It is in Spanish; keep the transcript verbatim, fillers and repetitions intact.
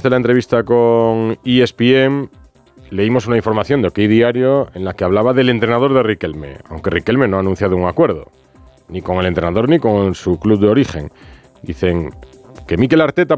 de la entrevista con E S P N, leímos una información de OK Diario en la que hablaba del entrenador de Riquelme, aunque Riquelme no ha anunciado un acuerdo, ni con el entrenador ni con su club de origen. Dicen que Mikel Arteta